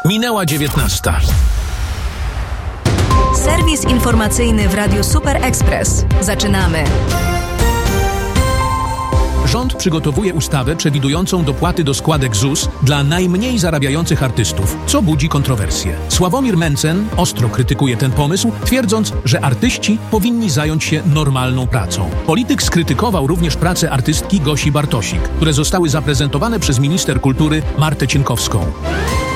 Minęła 19. Serwis informacyjny w Radiu Super Express. Zaczynamy. Rząd przygotowuje ustawę przewidującą dopłaty do składek ZUS dla najmniej zarabiających artystów, co budzi kontrowersje. Sławomir Mencen ostro krytykuje ten pomysł, twierdząc, że artyści powinni zająć się normalną pracą. Polityk skrytykował również pracę artystki Gosi Bartosik, które zostały zaprezentowane przez minister kultury Martę Cienkowską.